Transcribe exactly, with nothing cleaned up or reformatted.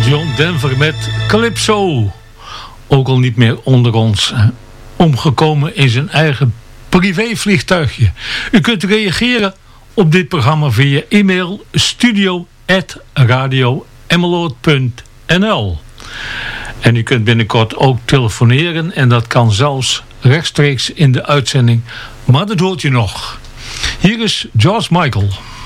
John Denver met Calypso. Ook al niet meer onder ons. Omgekomen in zijn eigen privévliegtuigje. U kunt reageren op dit programma via e-mail studio at radio emmeloord punt n l. En u kunt binnenkort ook telefoneren. En dat kan zelfs rechtstreeks in de uitzending. Maar dat hoort je nog. Hier is George Michael.